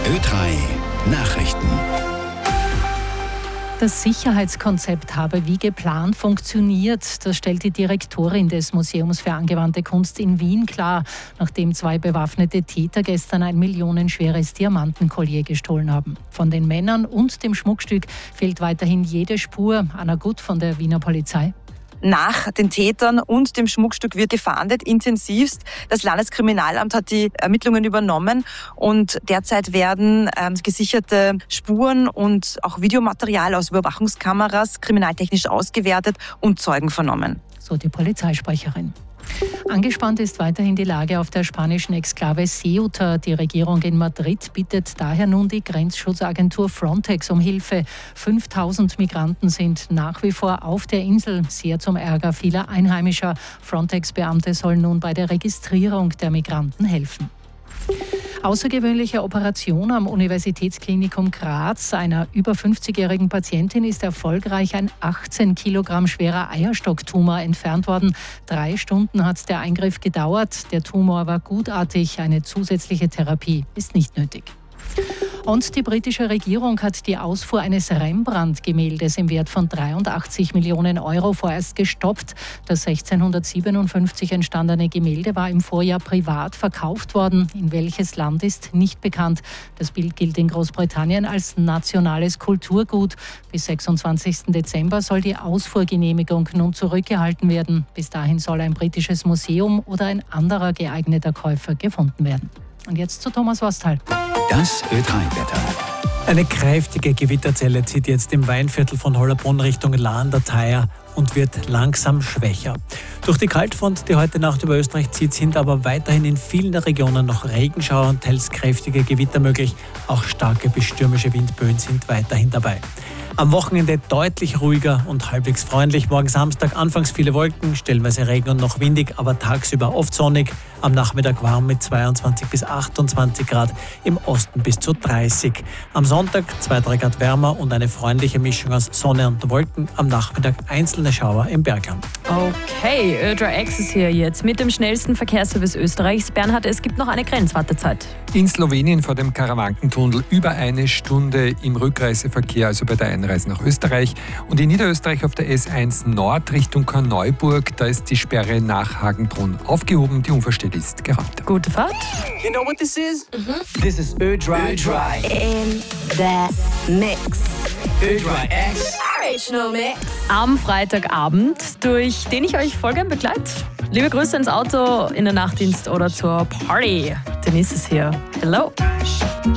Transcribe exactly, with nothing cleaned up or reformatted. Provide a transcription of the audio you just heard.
Ö drei Nachrichten. Das Sicherheitskonzept habe wie geplant funktioniert. Das stellt die Direktorin des Museums für angewandte Kunst in Wien klar, nachdem zwei bewaffnete Täter gestern ein millionenschweres Diamantenkollier gestohlen haben. Von den Männern und dem Schmuckstück fehlt weiterhin jede Spur. Anna Gut von der Wiener Polizei. Nach den Tätern und dem Schmuckstück wird gefahndet, intensivst. Das Landeskriminalamt hat die Ermittlungen übernommen und derzeit werden ähm, gesicherte Spuren und auch Videomaterial aus Überwachungskameras kriminaltechnisch ausgewertet und Zeugen vernommen. So die Polizeisprecherin. Angespannt ist weiterhin die Lage auf der spanischen Exklave Ceuta. Die Regierung in Madrid bittet daher nun die Grenzschutzagentur Frontex um Hilfe. fünftausend Migranten sind nach wie vor auf der Insel, sehr zum Ärger vieler Einheimischer. Frontex-Beamte sollen nun bei der Registrierung der Migranten helfen. Außergewöhnliche Operation am Universitätsklinikum Graz. Einer über fünfzigjährigen Patientin ist erfolgreich ein achtzehn Kilogramm schwerer Eierstocktumor entfernt worden. Drei Stunden hat der Eingriff gedauert. Der Tumor war gutartig. Eine zusätzliche Therapie ist nicht nötig. Und die britische Regierung hat die Ausfuhr eines Rembrandt-Gemäldes im Wert von dreiundachtzig Millionen Euro vorerst gestoppt. Das sechzehnhundertsiebenundfünfzig entstandene Gemälde war im Vorjahr privat verkauft worden. In welches Land ist nicht bekannt. Das Bild gilt in Großbritannien als nationales Kulturgut. Bis sechsundzwanzigsten Dezember soll die Ausfuhrgenehmigung nun zurückgehalten werden. Bis dahin soll ein britisches Museum oder ein anderer geeigneter Käufer gefunden werden. Und jetzt zu Thomas Wasthal. Das Ö drei Wetter. Eine kräftige Gewitterzelle zieht jetzt im Weinviertel von Hollabrunn Richtung Lahn der Theier und wird langsam schwächer. Durch die Kaltfront, die heute Nacht über Österreich zieht, sind aber weiterhin in vielen der Regionen noch Regenschauer und teils kräftige Gewitter möglich. Auch starke bis stürmische Windböen sind weiterhin dabei. Am Wochenende deutlich ruhiger und halbwegs freundlich. Morgen Samstag anfangs viele Wolken, stellenweise Regen und noch windig, aber tagsüber oft sonnig. Am Nachmittag warm mit zweiundzwanzig bis achtundzwanzig Grad, im Osten bis zu dreißig. Am Sonntag zwei bis drei Grad wärmer und eine freundliche Mischung aus Sonne und Wolken. Am Nachmittag einzelne Schauer im Bergland. Okay, Ö drei X ist hier jetzt mit dem schnellsten Verkehrsservice Österreichs. Bernhard, es gibt noch eine Grenzwartezeit. In Slowenien vor dem Karawankentunnel über eine Stunde im Rückreiseverkehr, also bei der Einreise nach Österreich. Und in Niederösterreich auf der S eins Nord Richtung Korneuburg, da ist die Sperre nach Hagenbrunn aufgehoben. Die Unfallstelle ist geräumt. Gute Fahrt. You know what this is? Mm-hmm. This is Ö drei. Ö drei. In the mix. Ö drei X. Original Mix. Am Freitagabend, durch den ich euch voll gern begleite. Liebe Grüße ins Auto, in den Nachtdienst oder zur Party. Denise ist hier. Hello.